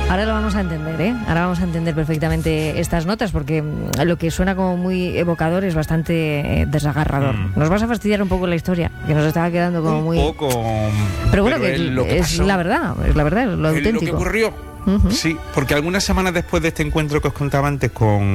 Ahora lo vamos a entender, ¿eh? Ahora vamos a entender perfectamente estas notas, porque lo que suena como muy evocador es bastante desagarrador. Nos vas a fastidiar un poco la historia, que nos estaba quedando como muy... Un poco... Pero bueno, que es la verdad, es lo auténtico. Es lo que ocurrió. Sí, porque algunas semanas después de este encuentro que os contaba antes con